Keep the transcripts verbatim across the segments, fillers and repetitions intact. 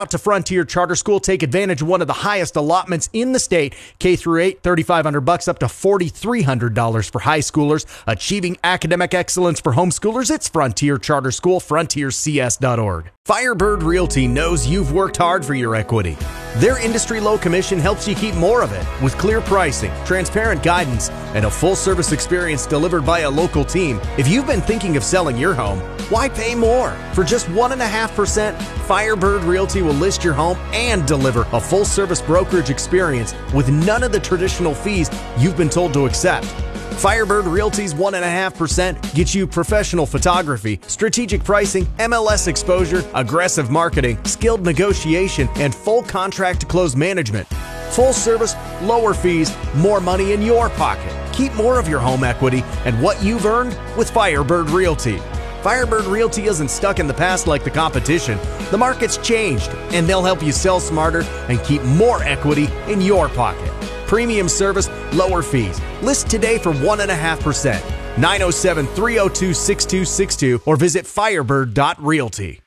Out to Frontier Charter School. Take advantage of one of the highest allotments in the state. K through eight, thirty-five hundred bucks up to forty-three hundred dollars for high schoolers. Achieving academic excellence for homeschoolers. It's Frontier Charter School, frontier c s dot org. Firebird Realty knows you've worked hard for your equity. Their industry low commission helps you keep more of it with clear pricing, transparent guidance, and a full service experience delivered by a local team. If you've been thinking of selling your home, why pay more? For just one point five percent, Firebird Realty will list your home and deliver a full service brokerage experience with none of the traditional fees you've been told to accept. Firebird Realty's one point five percent gets you professional photography, strategic pricing, M L S exposure, aggressive marketing, skilled negotiation, and full contract to close management. Full service, lower fees, more money in your pocket. Keep more of your home equity and what you've earned with Firebird Realty. Firebird Realty isn't stuck in the past like the competition. The market's changed, and they'll help you sell smarter and keep more equity in your pocket. Premium service, lower fees. List today for one point five percent. nine oh seven, three oh two, six two six two or visit firebird dot realty.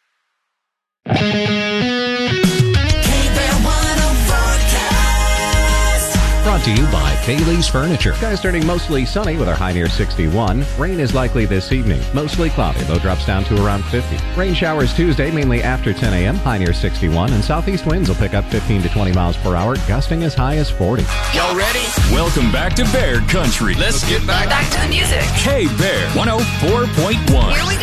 Brought to you by Kaylee's Furniture. Skies turning mostly sunny with our high near sixty-one. Rain is likely this evening. Mostly cloudy, low drops down to around fifty. Rain showers Tuesday, mainly after ten a.m. High near sixty-one. And southeast winds will pick up fifteen to twenty miles per hour, gusting as high as forty. Y'all ready? Welcome back to Bear Country. Let's get back, back to the music. K-Bear one oh four point one. Here we go.